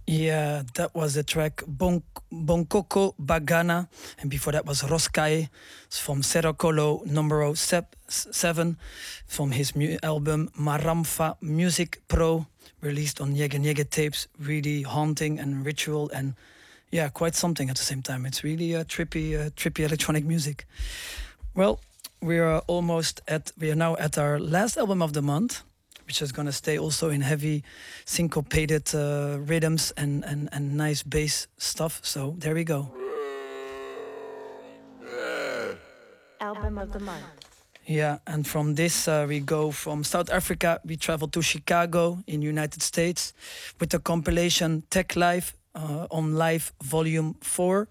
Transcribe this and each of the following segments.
Yeah, that was the track Bonkoko Bagana, and before that was Roskai from Serocolo numero 7 from his album Maramfa Music Pro, released on Nyege Nyege tapes. Really haunting and ritual, and yeah, quite something at the same time. It's really trippy electronic music. Well, we are now at our last album of the month, which is going to stay also in heavy syncopated rhythms and nice bass stuff. So there we go. Album of the month. Yeah, and from this we go from South Africa. We travel to Chicago in United States with the compilation Tech Life on Live Volume 4.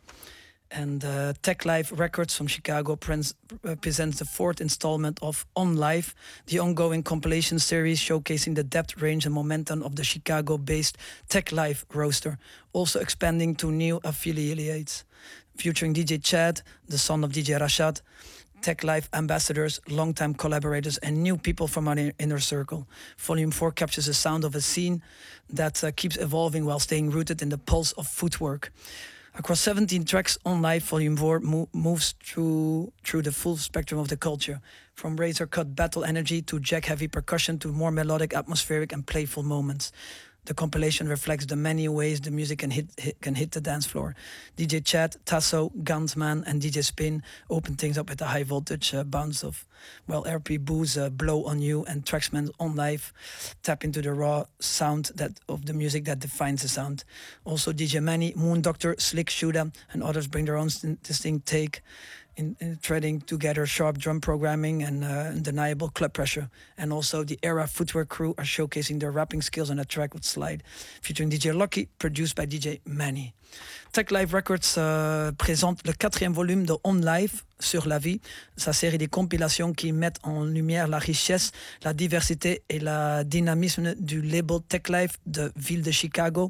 And Tech Life Records from Chicago presents the fourth installment of On Live, the ongoing compilation series showcasing the depth, range, and momentum of the Chicago-based Tech Life roster, also expanding to new affiliates, featuring DJ Chad, the son of DJ Rashad, Tech Life ambassadors, longtime collaborators, and new people from our inner circle. Volume 4 captures the sound of a scene that keeps evolving while staying rooted in the pulse of footwork. Across 17 tracks, On Live Volume 4 moves through the full spectrum of the culture, from razor-cut battle energy to jack-heavy percussion to more melodic, atmospheric, and playful moments. The compilation reflects the many ways the music can hit the dance floor. DJ Chad, Tasso, Gunsman, and DJ Spin open things up with a high voltage bounce of, RP Boo's Blow on You and Traxman's On Live tap into the raw sound of the music that defines the sound. Also DJ Manny, Moon Doctor, Slick Shooter, and others bring their own distinct take in threading together sharp drum programming and undeniable club pressure. And also the Era Footwear crew are showcasing their rapping skills on a track with Slide, featuring DJ Lucky, produced by DJ Manny. Tech Live Records présente le 4e volume de On Live sur la vie, sa série de compilations qui mettent en lumière la richesse, la diversité et le dynamisme du label Tech Life de ville de Chicago,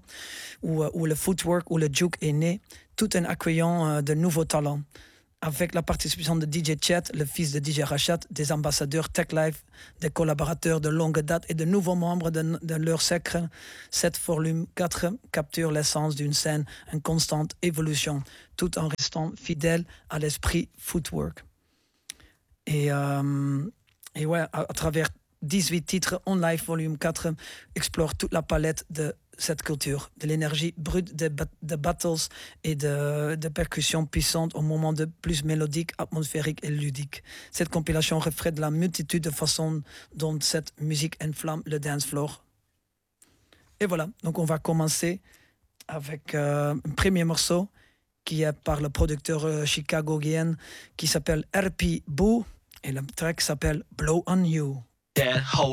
où le footwork, où le juke est né, tout en accueillant de nouveaux talents. Avec la participation de DJ Chet, le fils de DJ Rachat, des ambassadeurs Tech Life, des collaborateurs de longue date et de nouveaux membres de leur cercle, cette volume 4 capture l'essence d'une scène en constante évolution, tout en restant fidèle à l'esprit footwork. Et ouais, à travers 18 titres, On Live Volume 4 explore toute la palette de cette culture, de l'énergie brute de battles et de percussions puissantes au moment de plus mélodique, atmosphérique et ludique. Cette compilation reflète la multitude de façons dont cette musique enflamme le dance floor. Et voilà, donc on va commencer avec un premier morceau qui est par le producteur chicagoien qui s'appelle RP Boo et le track s'appelle Blow on You. That whole